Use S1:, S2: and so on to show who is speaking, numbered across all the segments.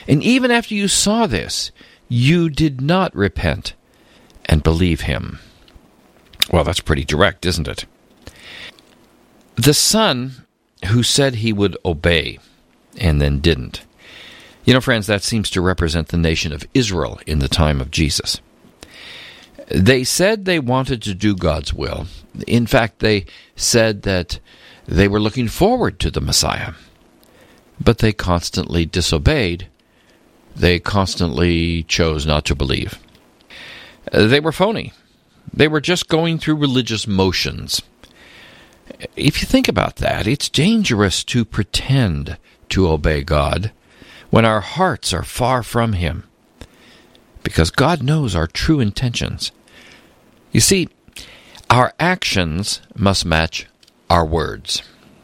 S1: And even after you saw this, you did not repent and believe him. Well, that's pretty direct, isn't it? The son who said he would obey and then didn't. You know, friends, that seems to represent the nation of Israel in the time of Jesus. They said they wanted to do God's will. In fact, they said that they were looking forward to the Messiah. But they constantly disobeyed. They constantly chose not to believe. They were phony. They were just going through religious motions. If you think about that, it's dangerous to pretend to obey God when our hearts are far from him, because God knows our true intentions. You see, our actions must match our words.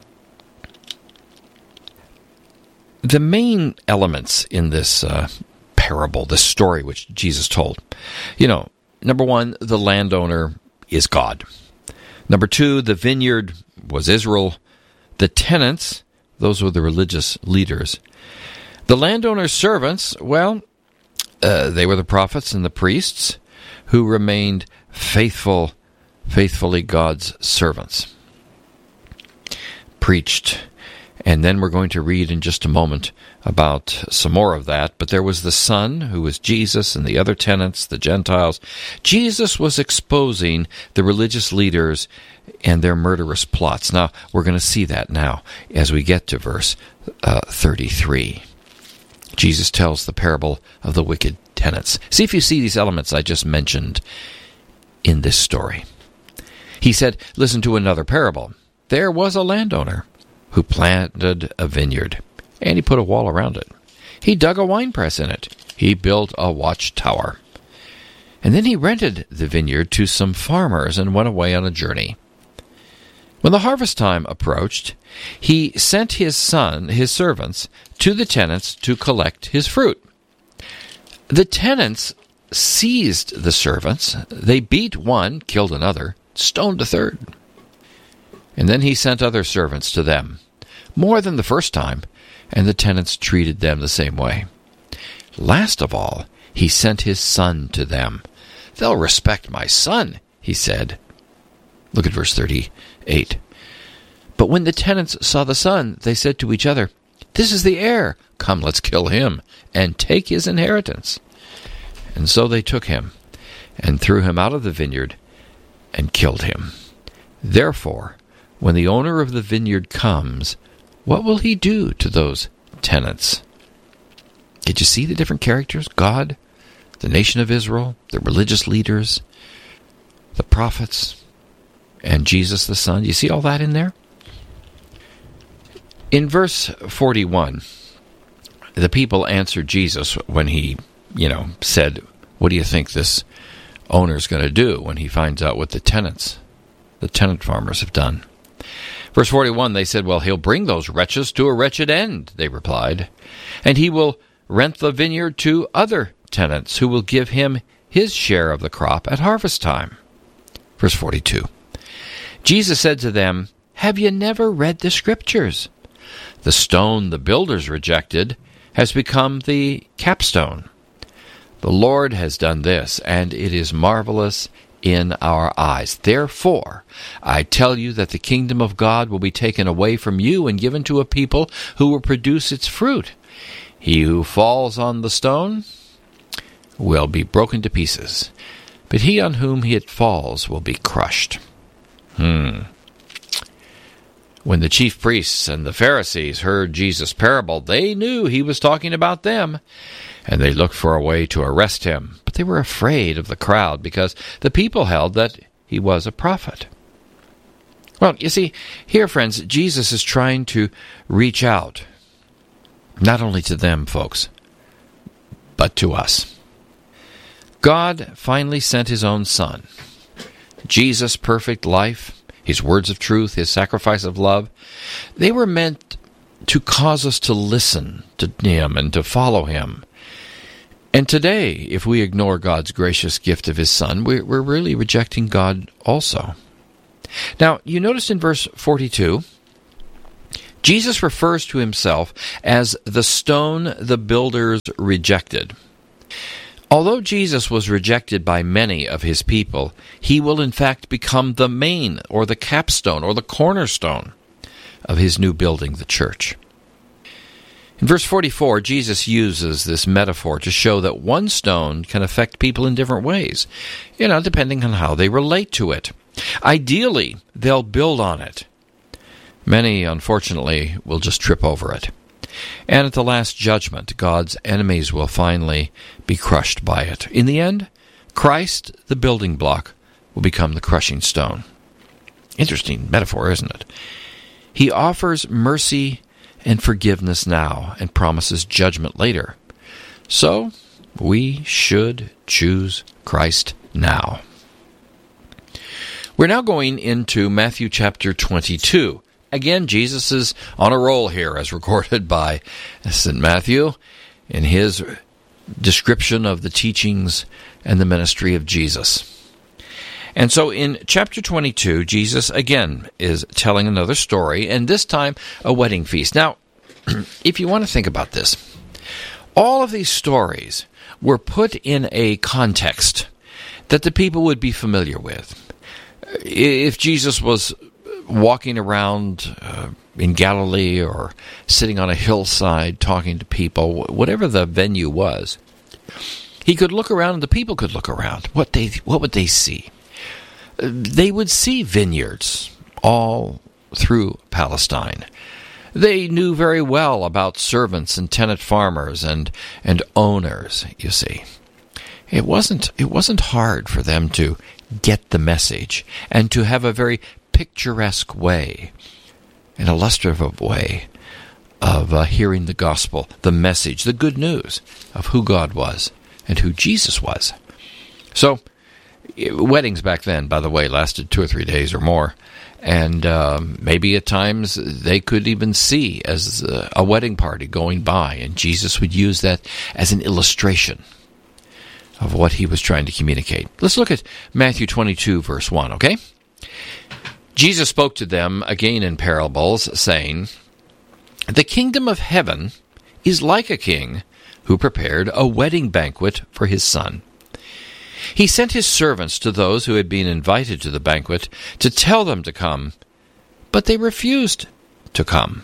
S1: The main elements in this parable, this story which Jesus told, number one, the landowner is God. Number two, the vineyard was Israel. The tenants, those were the religious leaders. The landowner's servants, they were the prophets and the priests who remained faithfully God's servants. Preached. And then we're going to read in just a moment about some more of that. But there was the Son, who was Jesus, and the other tenants, the Gentiles. Jesus was exposing the religious leaders and their murderous plots. Now, we're going to see that now as we get to verse 33. Jesus tells the parable of the wicked tenants. See if you see these elements I just mentioned in this story. He said, listen to another parable. There was a landowner who planted a vineyard, and he put a wall around it. He dug a winepress in it. He built a watchtower. And then he rented the vineyard to some farmers and went away on a journey. When the harvest time approached, he sent his servants, to the tenants to collect his fruit. The tenants seized the servants. They beat one, killed another, stoned a third. And then he sent other servants to them, more than the first time, and the tenants treated them the same way. Last of all, he sent his son to them. They'll respect my son, he said. Look at verse 38. But when the tenants saw the son, they said to each other, this is the heir. Come, let's kill him and take his inheritance. And so they took him and threw him out of the vineyard and killed him. Therefore, when the owner of the vineyard comes, what will he do to those tenants? Did you see the different characters? God, the nation of Israel, the religious leaders, the prophets, and Jesus the Son. You see all that in there? In verse 41, the people answered Jesus when he, said, what do you think this owner's going to do when he finds out what the tenant farmers have done? Verse 41, they said, well, he'll bring those wretches to a wretched end, they replied, and he will rent the vineyard to other tenants who will give him his share of the crop at harvest time. Verse 42, Jesus said to them, have you never read the Scriptures? The stone the builders rejected has become the capstone. The Lord has done this, and it is marvelous in our eyes. Therefore, I tell you that the kingdom of God will be taken away from you and given to a people who will produce its fruit. He who falls on the stone will be broken to pieces, but he on whom it falls will be crushed. When the chief priests and the Pharisees heard Jesus' parable, they knew he was talking about them, and they looked for a way to arrest him. But they were afraid of the crowd because the people held that he was a prophet. Well, you see, here, friends, Jesus is trying to reach out, not only to them, folks, but to us. God finally sent his own Son. Jesus' perfect life, his words of truth, his sacrifice of love, they were meant to cause us to listen to him and to follow him. And today, if we ignore God's gracious gift of his Son, we're really rejecting God also. Now, you notice in verse 42, Jesus refers to himself as the stone the builders rejected. Although Jesus was rejected by many of his people, he will in fact become the main or the capstone or the cornerstone of his new building, the church. In verse 44, Jesus uses this metaphor to show that one stone can affect people in different ways, depending on how they relate to it. Ideally, they'll build on it. Many, unfortunately, will just trip over it. And at the last judgment, God's enemies will finally be crushed by it. In the end, Christ, the building block, will become the crushing stone. Interesting metaphor, isn't it? He offers mercy and forgiveness now and promises judgment later. So, we should choose Christ now. We're now going into Matthew chapter 22. Again, Jesus is on a roll here, as recorded by St. Matthew in his description of the teachings and the ministry of Jesus. And so in chapter 22, Jesus again is telling another story, and this time a wedding feast. Now, if you want to think about this, all of these stories were put in a context that the people would be familiar with. If Jesus was walking around in Galilee or sitting on a hillside talking to people, whatever the venue was, he could look around and the people could look around. What would they see? They would see vineyards all through Palestine. They knew very well about servants and tenant farmers and owners, you see. It wasn't hard for them to get the message and to have a very picturesque way, an illustrative way of hearing the gospel, the message, the good news of who God was and who Jesus was. So, weddings back then, by the way, lasted 2 or 3 days or more, and maybe at times they could even see as a wedding party going by, and Jesus would use that as an illustration of what he was trying to communicate. Let's look at Matthew 22, verse 1, okay? Jesus spoke to them again in parables, saying, "The kingdom of heaven is like a king who prepared a wedding banquet for his son. He sent his servants to those who had been invited to the banquet to tell them to come, but they refused to come.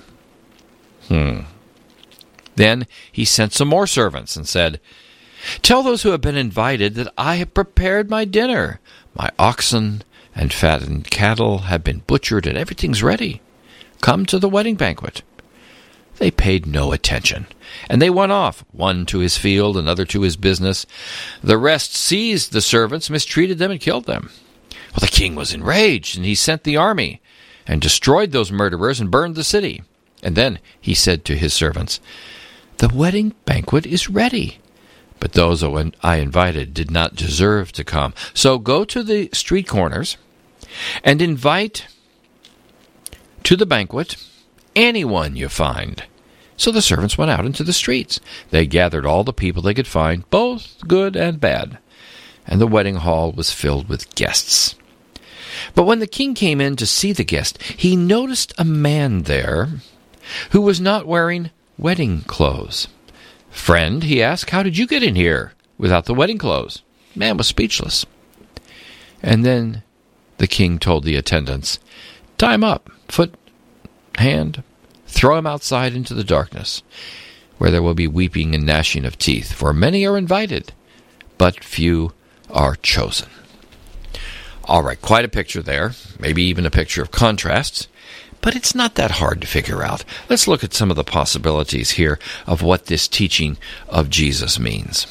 S1: Then he sent some more servants and said, 'Tell those who have been invited that I have prepared my dinner. My oxen and fattened cattle have been butchered and everything's ready. Come to the wedding banquet.' They paid no attention, and they went off, one to his field, another to his business. The rest seized the servants, mistreated them, and killed them. Well, the king was enraged, and he sent the army and destroyed those murderers and burned the city. And then he said to his servants, 'The wedding banquet is ready, but those I invited did not deserve to come. So go to the street corners and invite to the banquet anyone you find.' So the servants went out into the streets. They gathered all the people they could find, both good and bad, and the wedding hall was filled with guests. But when the king came in to see the guest, he noticed a man there who was not wearing wedding clothes. 'Friend,' he asked, 'how did you get in here without the wedding clothes?' The man was speechless. And then the king told the attendants, 'Tie him up, foot, hand, throw him outside into the darkness, where there will be weeping and gnashing of teeth, for many are invited, but few are chosen.'" All right, quite a picture there, maybe even a picture of contrasts, but it's not that hard to figure out. Let's look at some of the possibilities here of what this teaching of Jesus means.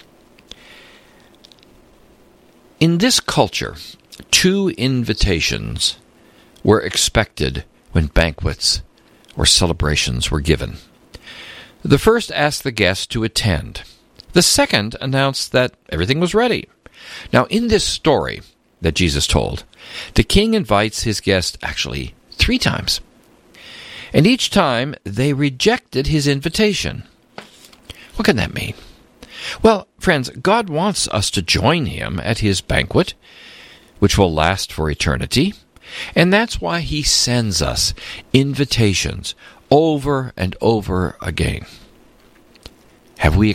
S1: In this culture, 2 invitations were expected when banquets or celebrations were given. The first asked the guest to attend. The second announced that everything was ready. Now, in this story that Jesus told, the king invites his guest actually 3 times. And each time they rejected his invitation. What can that mean? Well, friends, God wants us to join him at his banquet, which will last for eternity. And that's why he sends us invitations over and over again. Have we